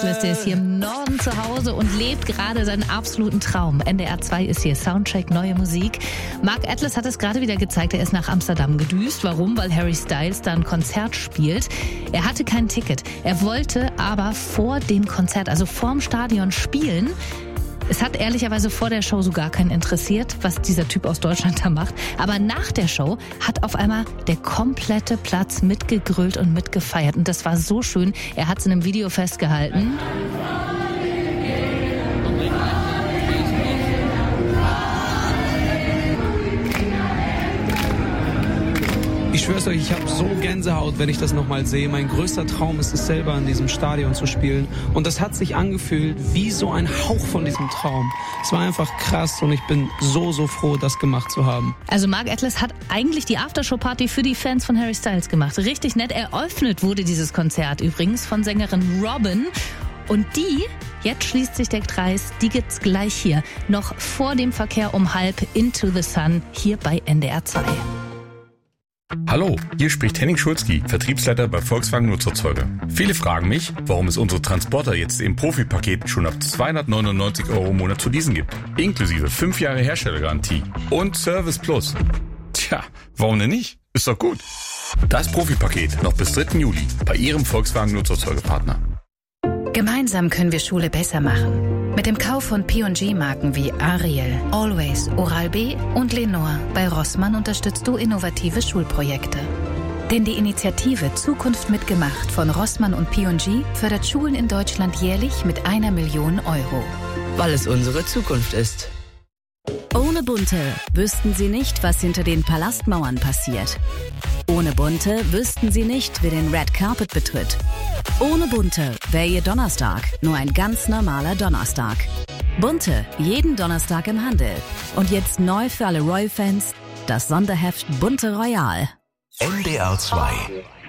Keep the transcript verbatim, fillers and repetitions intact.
Atlas, der ist hier im Norden zu Hause und lebt gerade seinen absoluten Traum. N D R zwei ist hier Soundcheck, neue Musik. Mark Atlas hat es gerade wieder gezeigt, er ist nach Amsterdam gedüst. Warum? Weil Harry Styles da ein Konzert spielt. Er hatte kein Ticket. Er wollte aber vor dem Konzert, also vorm Stadion spielen. Es hat ehrlicherweise vor der Show so gar keinen interessiert, was dieser Typ aus Deutschland da macht. Aber nach der Show hat auf einmal der komplette Platz mitgegrölt und mitgefeiert. Und das war so schön. Er hat es in einem Video festgehalten. Ich schwör's euch, ich habe so Gänsehaut, wenn ich das nochmal sehe. Mein größter Traum ist es, selber in diesem Stadion zu spielen. Und das hat sich angefühlt wie so ein Hauch von diesem Traum. Es war einfach krass und ich bin so, so froh, das gemacht zu haben. Also Mark Atlas hat eigentlich die Aftershow-Party für die Fans von Harry Styles gemacht. Richtig nett. Eröffnet wurde dieses Konzert übrigens von Sängerin Robin. Und die, jetzt schließt sich der Kreis, die gibt's gleich hier. Noch vor dem Verkehr um halb Into the Sun hier bei N D R zwei. Hallo, hier spricht Henning Schulzki, Vertriebsleiter bei Volkswagen Nutzerzeuge. Viele fragen mich, warum es unsere Transporter jetzt im Profipaket schon ab zweihundertneunundneunzig Euro im Monat zu leasen gibt. Inklusive fünf Jahre Herstellergarantie und Service Plus. Tja, warum denn nicht? Ist doch gut. Das Profipaket noch bis dritten Juli bei Ihrem Volkswagen Nutzerzeugepartner. Gemeinsam können wir Schule besser machen. Mit dem Kauf von P und G-Marken wie Ariel, Always, Oral-B und Lenore bei Rossmann unterstützt du innovative Schulprojekte. Denn die Initiative Zukunft mitgemacht von Rossmann und P und G fördert Schulen in Deutschland jährlich mit einer Million Euro. Weil es unsere Zukunft ist. Ohne Bunte wüssten Sie nicht, was hinter den Palastmauern passiert. Ohne Bunte wüssten Sie nicht, wer den Red Carpet betritt. Ohne Bunte wäre Ihr Donnerstag nur ein ganz normaler Donnerstag. Bunte, jeden Donnerstag im Handel. Und jetzt neu für alle Royal-Fans, das Sonderheft Bunte Royal. N D R zwei